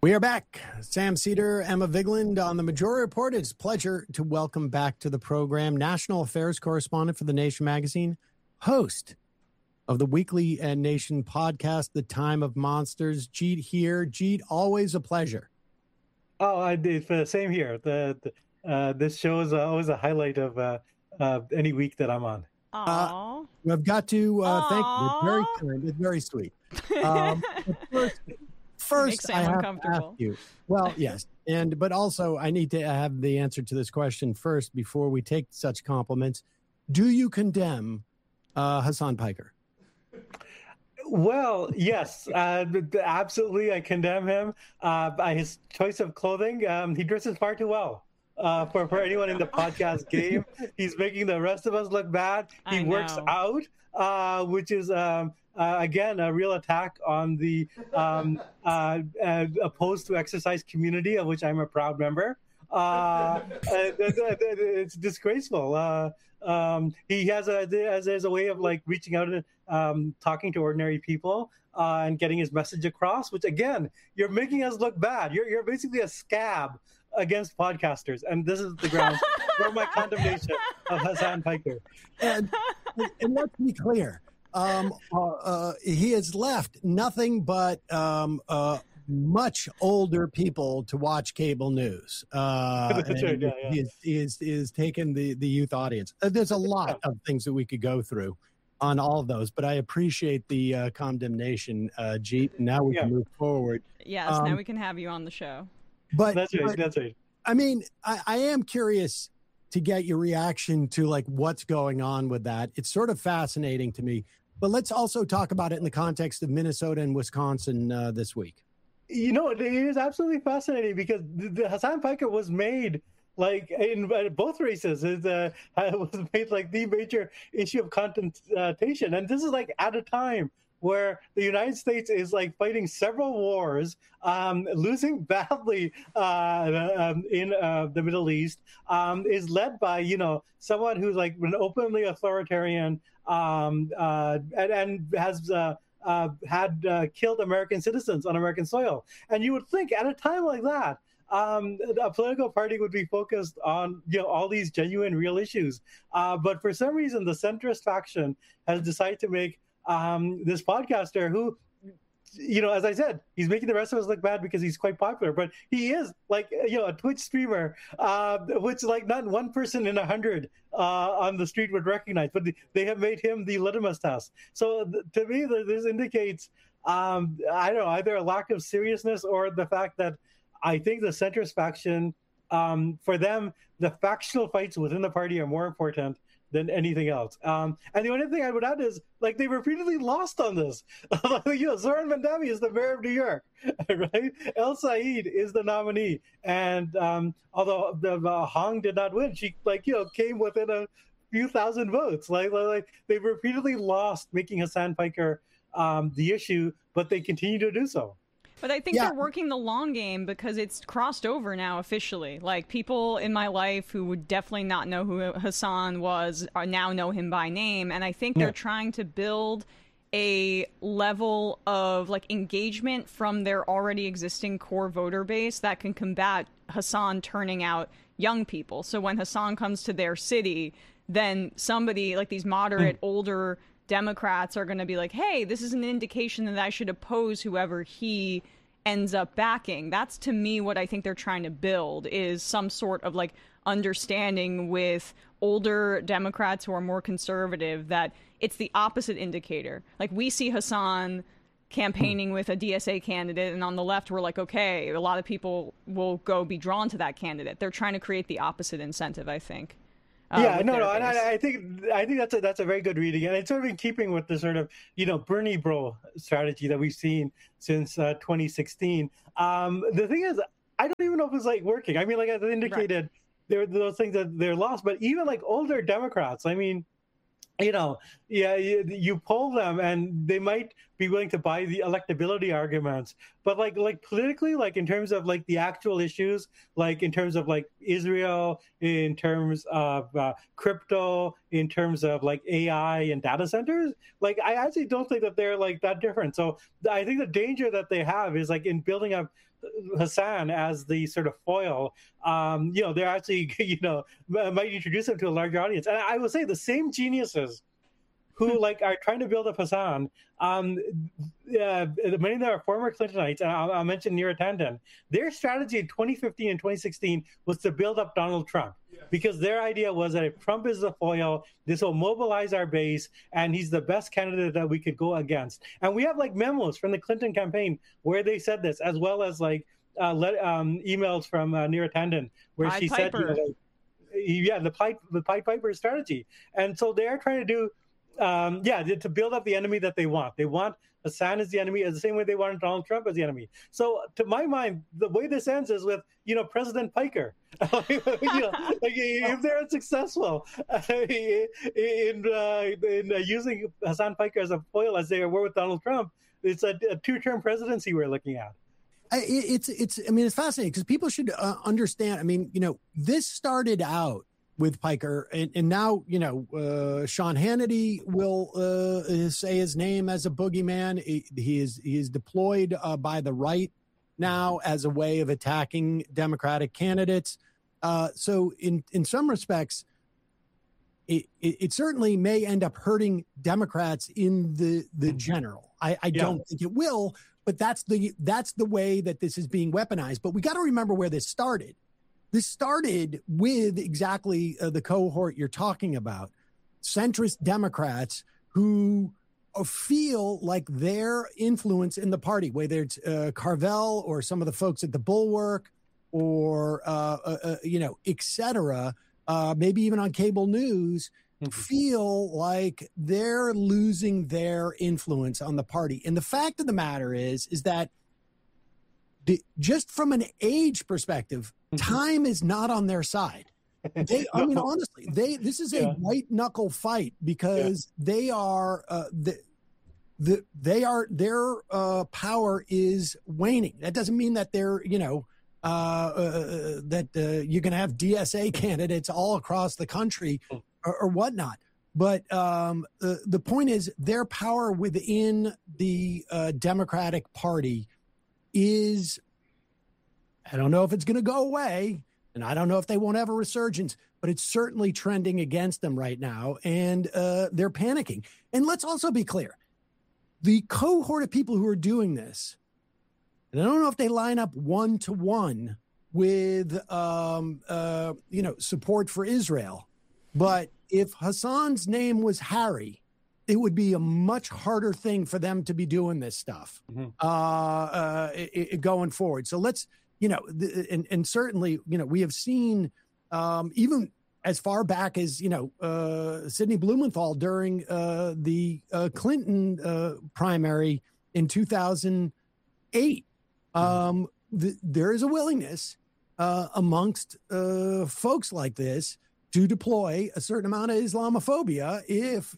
We are back. Sam Cedar, Emma Vigland on the Majority Report. It's a pleasure to welcome back to the program national affairs correspondent for The Nation magazine, host of the weekly Nation podcast, The Time of Monsters, Jeet here. Jeet, always a pleasure. Oh, I did. Same here. This show is always a highlight of any week that I'm on. I've got to thank you. It's very kind. It's very sweet. First, I have to ask you. Well, yes, but also I need to have the answer to this question first before we take such compliments. Do you condemn Hasan Piker? Well, yes, absolutely. I condemn him. His choice of clothing. He dresses far too well. For anyone in the podcast game, he's making the rest of us look bad. He works out, which is again a real attack on the opposed to exercise community, of which I'm a proud member. It's disgraceful. He has a way of like reaching out and talking to ordinary people and getting his message across. Which again, you're making us look bad. You're basically a scab against podcasters, and this is the ground for my condemnation of Hasan Piker. And let's be clear, he has left nothing but much older people to watch cable news. That's right, yeah. He is taking the youth audience. There's a lot of things that we could go through on all of those, but I appreciate the condemnation, Jeet. Now we can move forward. Yes, now we can have you on the show. But that's right. I mean, I am curious to get your reaction to like what's going on with that. It's sort of fascinating to me. But let's also talk about it in the context of Minnesota and Wisconsin this week. You know, it is absolutely fascinating because the Hasan Piker was made like in both races. It was made like the major issue of contentation, and this is like at a time where the United States is like fighting several wars, losing badly in the Middle East, is led by, someone who's like an openly authoritarian and has had killed American citizens on American soil. And you would think at a time like that, a political party would be focused on all these genuine, real issues. But for some reason, the centrist faction has decided to make this podcaster who, as I said, he's making the rest of us look bad because he's quite popular, but he is like, a Twitch streamer, which like not one person in 100 on the street would recognize, but they have made him the litmus test. So to me, this indicates, I don't know, either a lack of seriousness or the fact that I think the centrist faction, for them, the factional fights within the party are more important than anything else. And the only thing I would add is, like, they repeatedly lost on this. Zoran Mandami is the mayor of New York, right? El Said is the nominee. And although the Hong did not win, she, came within a few thousand votes. Like they repeatedly lost, making Hasan Piker the issue, but they continue to do so. But I think they're working the long game because it's crossed over now officially. Like, people in my life who would definitely not know who Hasan was now know him by name. And I think they're trying to build a level of engagement from their already existing core voter base that can combat Hasan turning out young people. So when Hasan comes to their city, then somebody like these moderate, older Democrats are going to be like, hey, this is an indication that I should oppose whoever he ends up backing. That's, to me, what I think they're trying to build, is some sort of understanding with older Democrats who are more conservative that it's the opposite indicator. Like, we see Hasan campaigning with a DSA candidate, and on the left we're like, okay, a lot of people will go be drawn to that candidate. They're trying to create the opposite incentive, I think. And I think that's a very good reading, and it's sort of in keeping with the sort of Bernie bro strategy that we've seen since 2016. The thing is, I don't even know if it's working. I mean, like as I indicated, there are those things that they're lost, but even older Democrats, I mean, you poll them and they might be willing to buy the electability arguments. But like politically, like in terms of like the actual issues, like in terms of like Israel, in terms of crypto, in terms of like AI and data centers, like I actually don't think that they're like that different. So I think the danger that they have is like in building up Hassan as the sort of foil, they're actually, might introduce him to a larger audience. And I would say the same geniuses who like are trying to build up Hassan, many of them are former Clintonites, and I'll mention Neera Tanden. Their strategy in 2015 and 2016 was to build up Donald Trump, because their idea was that if Trump is the foil, this will mobilize our base, and he's the best candidate that we could go against. And we have like memos from the Clinton campaign where they said this, as well as like emails from Neera Tanden where she said, the Pied Piper strategy. And so they are trying to do, to build up the enemy that they want. They want Hassan as the enemy, as the same way they wanted Donald Trump as the enemy. So, to my mind, the way this ends is with President Piker. If they're unsuccessful in using Hassan Piker as a foil, as they were with Donald Trump, it's a two-term presidency we're looking at. It's fascinating because people should understand. This started out with Piker, and now Sean Hannity will say his name as a boogeyman. He is deployed by the right now as a way of attacking Democratic candidates. So in some respects, it certainly may end up hurting Democrats in the general. I don't think it will, but that's the way that this is being weaponized. But we got to remember where this started. This started with exactly the cohort you're talking about, centrist Democrats who feel like their influence in the party, whether it's Carvell or some of the folks at the Bulwark or, et cetera, maybe even on cable news, feel like they're losing their influence on the party. And the fact of the matter is that just from an age perspective, time is not on their side. Honestly, this is a white knuckle fight because they are their power is waning. That doesn't mean that they're that you're going to have DSA candidates all across the country or whatnot. But the point is their power within the Democratic Party is, I don't know if it's going to go away, and I don't know if they won't have a resurgence, but it's certainly trending against them right now, and they're panicking. And let's also be clear. The cohort of people who are doing this, and I don't know if they line up one-to-one with, support for Israel, but if Hassan's name was Harry, it would be a much harder thing for them to be doing this stuff going forward. So let's, and certainly, we have seen even as far back as, Sidney Blumenthal during the Clinton primary in 2008. There is a willingness amongst folks like this to deploy a certain amount of Islamophobia if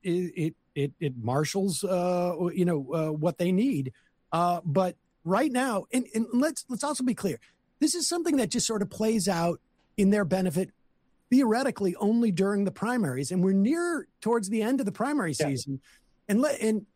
it marshals what they need. But right now, and let's also be clear, this is something that just sort of plays out in their benefit theoretically only during the primaries, and we're near towards the end of the primary season. And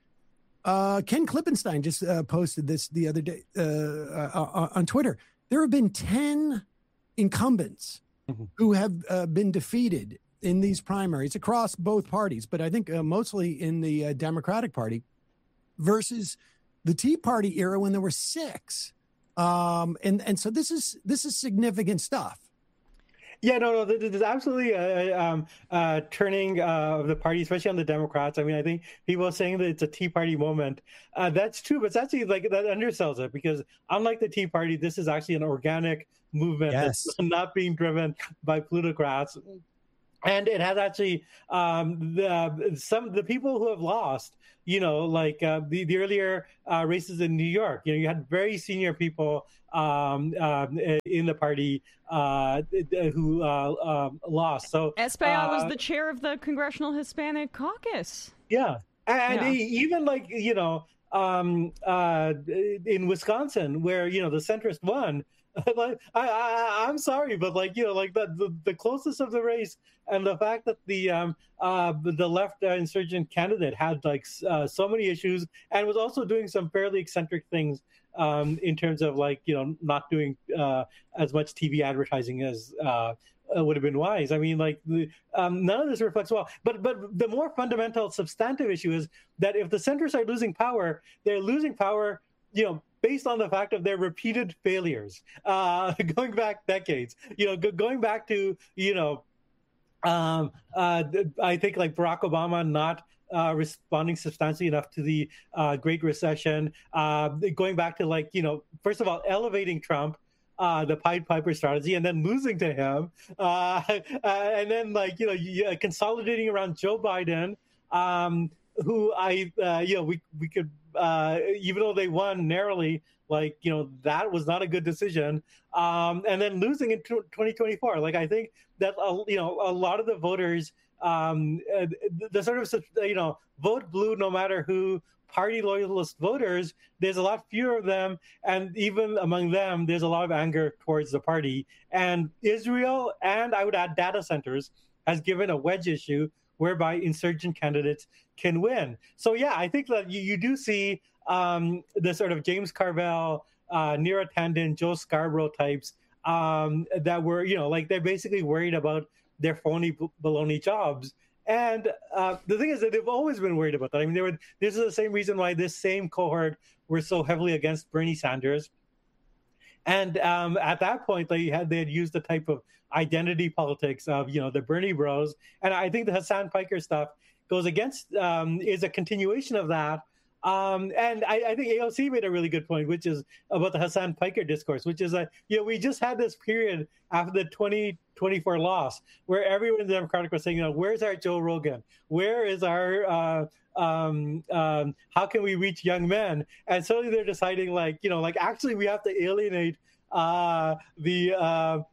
Ken Klippenstein just posted this the other day on Twitter. There have been 10 incumbents who have been defeated in these primaries across both parties, but I think mostly in the Democratic Party versus the Tea Party era when there were 6. And so this is significant stuff. Yeah, no, there's absolutely a turning of the party, especially on the Democrats. I mean, I think people are saying that it's a Tea Party moment. That's true, but it's actually like that undersells it because unlike the Tea Party, this is actually an organic movement that's not being driven by plutocrats. And it has actually the people who have lost, the earlier races in New York. You had very senior people in the party who lost. So Espaillat was the chair of the Congressional Hispanic Caucus. Yeah. And even in Wisconsin, where the centrist won. Like, I'm sorry, but like like the closest of the race, and the fact that the left insurgent candidate had like so many issues and was also doing some fairly eccentric things in terms of like not doing as much TV advertising as would have been wise. I mean, like none of this reflects well. But the more fundamental, substantive issue is that if the centrists are losing power, they're losing power, based on the fact of their repeated failures, going back decades. Going back to I think like Barack Obama not responding substantially enough to the Great Recession, going back to like first of all elevating Trump, the Pied Piper strategy, and then losing to him, and then like consolidating around Joe Biden, who we could even though they won narrowly, like that was not a good decision, and then losing in 2024. Like I think that a lot of the voters, the sort of vote blue no matter who party loyalist voters, there's a lot fewer of them, and even among them there's a lot of anger towards the party. And Israel, and I would add data centers, has given a wedge issue whereby insurgent candidates can win. So yeah, I think that you do see the sort of James Carville, Neera Tanden, Joe Scarborough types that were like they're basically worried about their phony baloney jobs. And the thing is that they've always been worried about that. I mean, this is the same reason why this same cohort were so heavily against Bernie Sanders. And at that point, they had used the type of identity politics of the Bernie Bros. And I think the Hasan Piker stuff goes against is a continuation of that. And I think AOC made a really good point, which is about the Hasan Piker discourse, which is that we just had this period after the 2024 loss where everyone in the Democratic was saying, where's our Joe Rogan? Where is our how can we reach young men? And suddenly they're deciding like actually we have to alienate the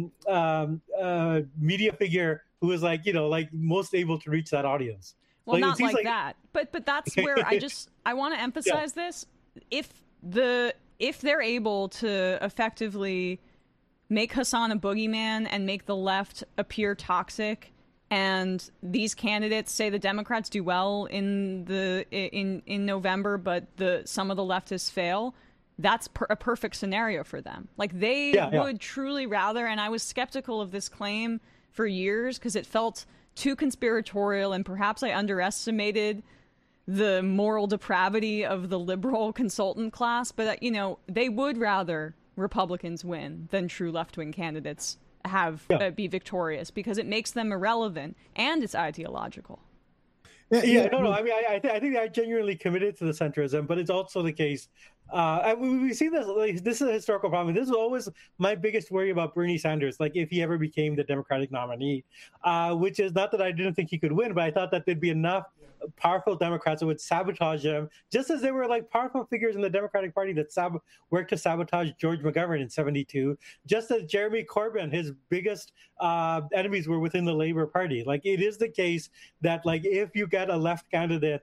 media figure who is like most able to reach that audience. Well, not like that, but that's where I want to emphasize this. If they're able to effectively make Hasan a boogeyman and make the left appear toxic, and these candidates say the Democrats do well in November, but some of the leftists fail, that's a perfect scenario for them. Like they would truly rather, and I was skeptical of this claim for years because it felt too conspiratorial, and perhaps I underestimated the moral depravity of the liberal consultant class. But they would rather Republicans win than true left-wing candidates be victorious, because it makes them irrelevant and it's ideological. No. I mean, I think they're genuinely committed to the centrism, but it's also the case. We see this. This is a historical problem. This is always my biggest worry about Bernie Sanders. Like, if he ever became the Democratic nominee, which is not that I didn't think he could win, but I thought that there'd be enough powerful Democrats that would sabotage him, just as there were like powerful figures in the Democratic Party that worked to sabotage George McGovern in '72. Just as Jeremy Corbyn, his biggest enemies were within the Labour Party. Like, it is the case that like if you get a left candidate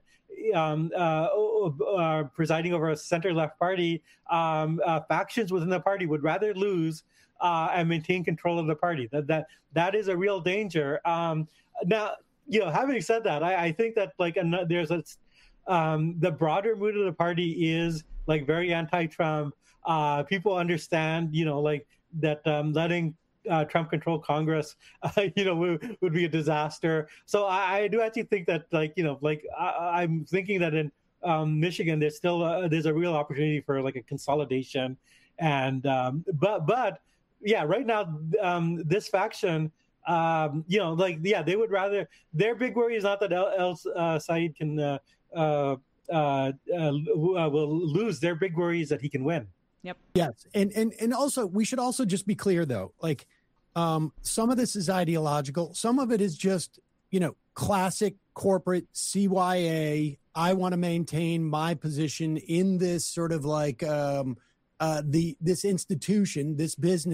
presiding over a center-left party, factions within the party would rather lose and maintain control of the party. That is a real danger. Now, having said that, I think that like there's the broader mood of the party is like very anti-Trump. People understand, like that letting Trump control Congress, would be a disaster. So I do actually think that, I'm thinking that in Michigan, there's still there's a real opportunity for like a consolidation, and but yeah, right now this faction, they would rather. Their big worry is not that El Said can will lose. Their big worry is that he can win. Yep. Yes, and also we should also just be clear though, like some of this is ideological, some of it is just classic corporate CYA. I want to maintain my position in this sort of like this institution, this business.